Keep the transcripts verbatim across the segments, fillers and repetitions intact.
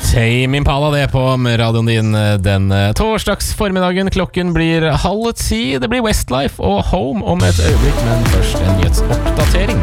Tame Impala det på radioen din den torsdags formiddagen. Klokken blir halv ti. Det blir Westlife og Home om et øyeblikk, men først en nyhetsoppdatering.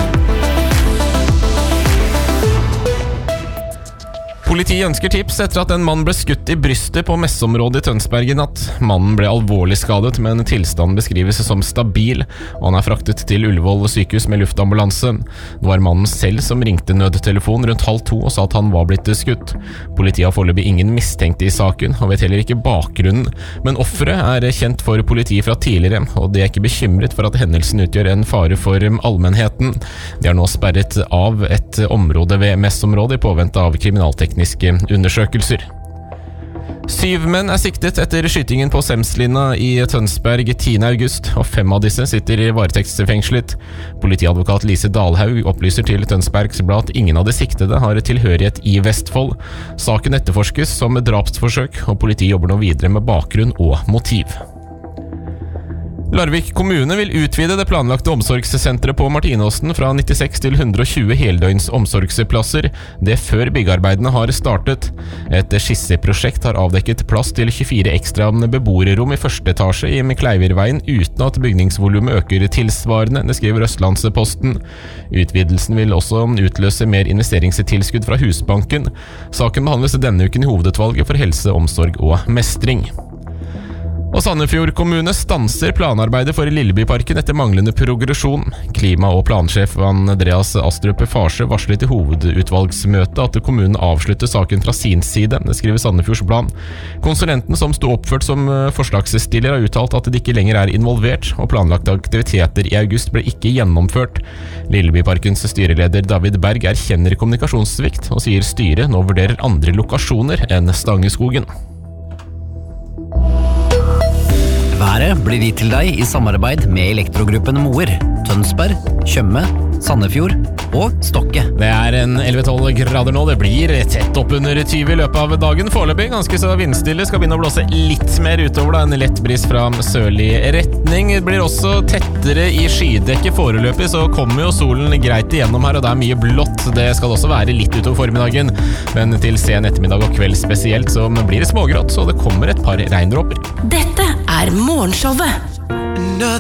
Politiet ønsker tips etter at en mann ble skutt i brystet på messeområdet i Tønsberg i natt. Mannen ble alvorlig skadet, men tilstanden beskrives som stabil, og han er fraktet til Ullevål sykehus med luftambulanse. Nå er mannen selv som ringte nødtelefon rundt halv to og sa at han var blitt skutt. Politiet har foreløpig ingen mistenkte i saken, og vet heller ikke bakgrunnen. Men offeret er kjent for politiet fra tidligere, og de er ikke bekymret for at hendelsen utgjør en fare for allmennheten. De har nå sperret av et område ved messeområdet i påvente av kriminaltekniske undersøkelser. Syv menn er siktet etter skytingen på Semslinna i Tønsberg tiende august, og fem av disse sitter i varetektsfengslet. Politiadvokat Lise Dalhaug opplyser til Tønsbergs Blad at ingen av de siktede har tilhørighet i Vestfold. Saken etterforskes som drapsforsøk, og politiet jobber nå videre med bakgrunn og motiv. Larvik kommune vil utvide det planlagte omsorgssenteret på Martinåsen fra nittiseks til hundre og tjue heldøgns omsorgsplasser, det før byggearbeidene har startet. Et skisseprosjekt har avdekket plass til tjuefire ekstra beboerrom i første etasje i Kleiverveien uten at bygningsvolumet øker tilsvarende, det skriver Østlandsposten. Utvidelsen vil også utløse mer investeringstilskudd fra Husbanken. Saken behandles denne uken i hovedutvalget for helse, omsorg og mestring. Og Sandefjord kommune stanser planarbeidet for Lillebyparken etter manglende progresjon. Klima- og plansjef Andreas Astrup Farse varslet i hovedutvalgsmøtet at kommunen avslutter saken fra sin side, det skriver Sandefjords Blad. Konsulenten som sto oppført som forslagsstiller har uttalt at de ikke lenger er involvert, og planlagte aktiviteter i august ble ikke gjennomført. Lillebyparkens styreleder David Berg erkjenner kommunikasjonssvikt, og sier styret nå vurderer andre lokasjoner enn Stangeskogen. Været blir gitt til deg i samarbeid med Elektrogruppen Moer, Tønsberg, Tjøme, Sandefjord og Stokke. Det er en elleve tolv grader nå, det blir tett opp under tyve i løpet av dagen. Foreløpig ganske så vindstille, skal begynne å blåse litt mer utover da, en lett bris fra sørlig retning. Det blir også tettere i skydekket foreløpig, så kommer jo solen greit igjennom her, og det er mye blått. Det skal også være litt utover formiddagen, men til sen ettermiddag og kveld spesielt så blir det smågrått, så det kommer et par regndråper. Dette er Morgenshowet.